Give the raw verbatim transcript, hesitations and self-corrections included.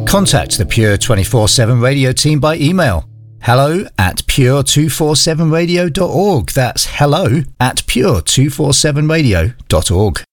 Contact the Pure twenty-four seven Radio team by email. Hello at pure two forty-seven radio dot org. That's hello at pure two forty-seven radio dot org.